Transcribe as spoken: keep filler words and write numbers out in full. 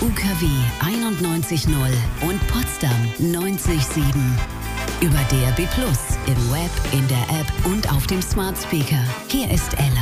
U K W einundneunzig Komma null und Potsdam neunzig Komma sieben. Über D A B plus, im Web, in der App und auf dem Smart Speaker. Hier ist Ella.